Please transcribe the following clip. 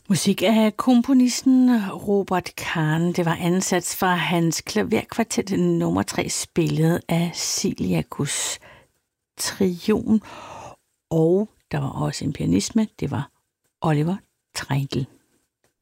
Musik af komponisten Robert Kahn. Det var ansats fra hans klaverkvartet nummer 3, spillet af Ciliacus Trion. Og der var også en pianist med, det var Oliver Treindl.